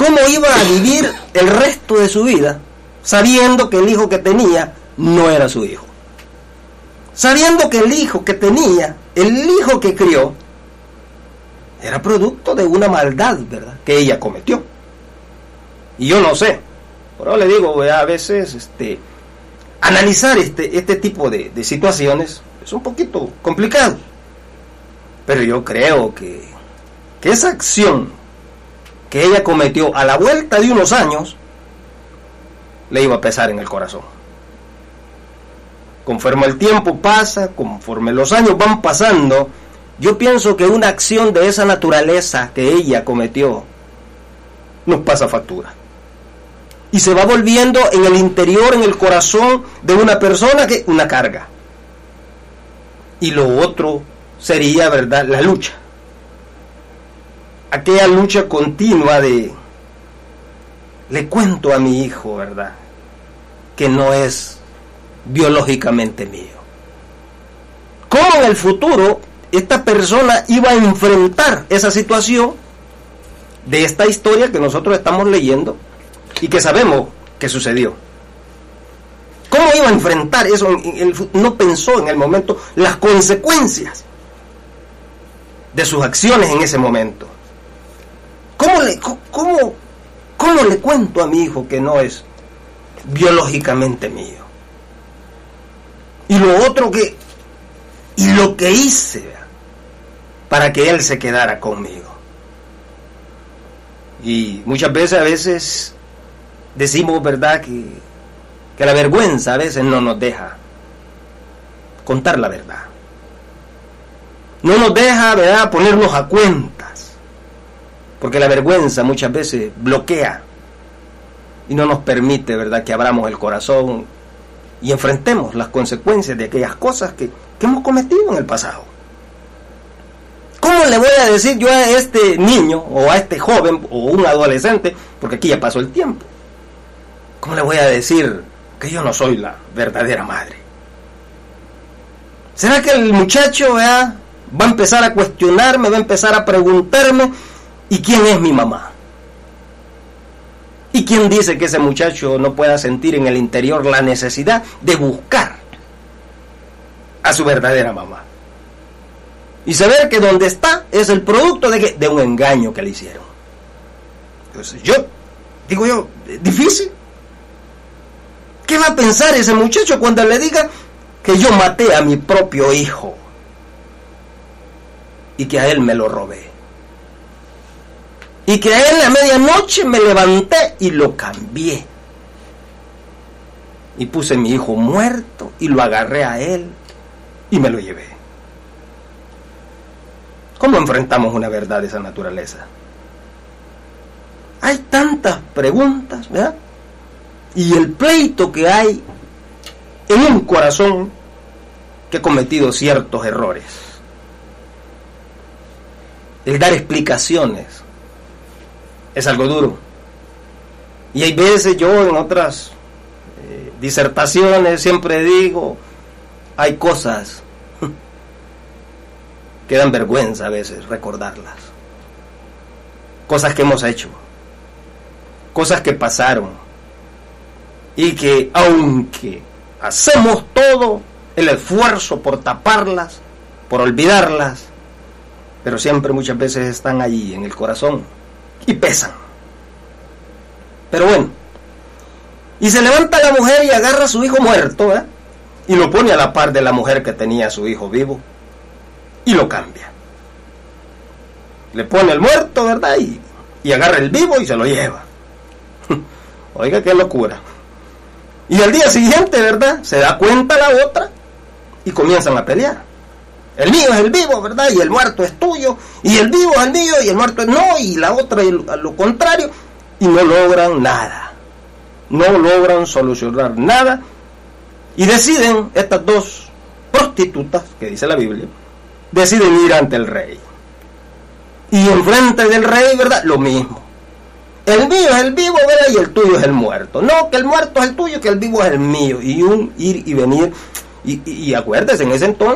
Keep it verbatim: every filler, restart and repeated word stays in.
¿cómo iba a vivir el resto de su vida sabiendo que el hijo que tenía no era su hijo? Sabiendo que el hijo que tenía, el hijo que crió, era producto de una maldad, ¿verdad?, que ella cometió. Y yo no sé, por eso le digo, ¿verdad?, a veces este, analizar este, este tipo de, de situaciones es un poquito complicado. Pero yo creo que, que esa acción que ella cometió a la vuelta de unos años le iba a pesar en el corazón. Conforme el tiempo pasa, conforme los años van pasando, yo pienso que una acción de esa naturaleza que ella cometió nos pasa factura. Y se va volviendo en el interior, en el corazón de una persona, que una carga. Y lo otro sería, ¿verdad?, la lucha. Aquella lucha continua de, le cuento a mi hijo, ¿verdad?, que no es biológicamente mío. ¿Cómo en el futuro esta persona iba a enfrentar esa situación de esta historia que nosotros estamos leyendo y que sabemos que sucedió? ¿Cómo iba a enfrentar eso? No pensó en el momento las consecuencias de sus acciones en ese momento. ¿Cómo le, cómo, cómo le cuento a mi hijo que no es biológicamente mío? Y lo otro que, y lo que hice, ¿verdad?, para que él se quedara conmigo. Y muchas veces, a veces decimos, ¿verdad?, que, que la vergüenza a veces no nos deja contar la verdad. No nos deja, ¿verdad?, ponernos a cuentas. Porque la vergüenza muchas veces bloquea y no nos permite, ¿verdad?, que abramos el corazón y enfrentemos las consecuencias de aquellas cosas que, que hemos cometido en el pasado. ¿Cómo le voy a decir yo a este niño o a este joven o un adolescente, porque aquí ya pasó el tiempo, cómo le voy a decir que yo no soy la verdadera madre? ¿Será que el muchacho, ¿verdad?, va a empezar a cuestionarme, va a empezar a preguntarme, ¿y quién es mi mamá? ¿Y quién dice que ese muchacho no pueda sentir en el interior la necesidad de buscar a su verdadera mamá? Y saber que donde está es el producto de, de un engaño que le hicieron. Entonces yo, digo yo, difícil. ¿Qué va a pensar ese muchacho cuando le diga que yo maté a mi propio hijo y que a él me lo robé? Y que a él a medianoche me levanté y lo cambié. Y puse mi hijo muerto y lo agarré a él y me lo llevé. ¿Cómo enfrentamos una verdad de esa naturaleza? Hay tantas preguntas, ¿verdad? Y el pleito que hay en un corazón que ha cometido ciertos errores. El dar explicaciones es algo duro. Y hay veces yo en otras eh, disertaciones siempre digo, hay cosas que dan vergüenza a veces recordarlas. Cosas que hemos hecho, cosas que pasaron, y que aunque hacemos todo el esfuerzo por taparlas, por olvidarlas, pero siempre muchas veces están allí en el corazón y pesan. Pero bueno, y se levanta la mujer y agarra a su hijo muerto, ¿eh?, y lo pone a la par de la mujer que tenía a su hijo vivo y lo cambia. Le pone el muerto, ¿verdad?, y, y agarra el vivo y se lo lleva. Oiga, qué locura. Y al día siguiente, ¿verdad?, se da cuenta la otra y comienzan a pelear. El mío es el vivo, ¿verdad?, y el muerto es tuyo, y el vivo es el mío y el muerto es no, y la otra es lo contrario, y no logran nada. No logran solucionar nada, y deciden, estas dos prostitutas, que dice la Biblia, deciden ir ante el rey. Y enfrente del rey, ¿verdad?, lo mismo. El mío es el vivo, ¿verdad?, y el tuyo es el muerto. No, que el muerto es el tuyo, que el vivo es el mío. Y un ir y venir. Y, y, y acuérdese, en ese entonces